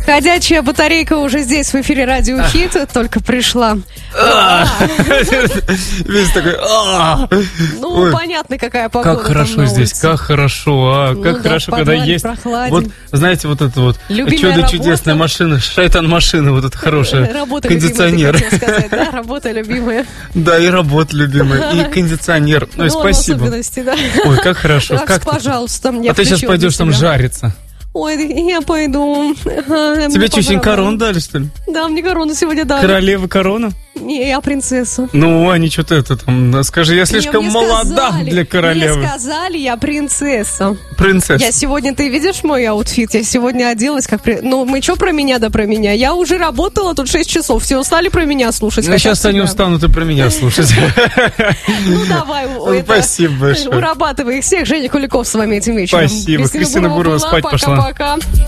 Ходячая батарейка уже здесь, в эфире Радио Хит, только пришла. Весь такой... Ну, понятно, какая погода. Как хорошо здесь, как хорошо, как хорошо, когда есть... Вот, знаете, вот это вот чудо чудесная машина, шайтан-машина, вот это хорошая, кондиционер. Да, работа любимая. Да, и работа любимая, и кондиционер. Ой, спасибо. Ой, как хорошо. Пожалуйста, мне. А ты сейчас пойдешь там жариться. Ой, я пойду. Тебе что, сегодня корону дали, что ли? Да, мне корону сегодня дали. Королева корона? Не, я принцесса. Ну, они что-то это там, скажи, я слишком молода для королевы. Мне сказали, я принцесса. Принцесса. Я сегодня, ты видишь мой аутфит? Я сегодня оделась как... Ну, мы что про меня, да про меня? Я уже работала тут 6 часов, все устали про меня слушать. Ну, сейчас они устанут и про меня слушать. Ну, давай. Спасибо большое. Урабатывай их всех. Женя Куликов с вами этим вечером. Спасибо. Кристина Бурова спать пошла. Пока-пока.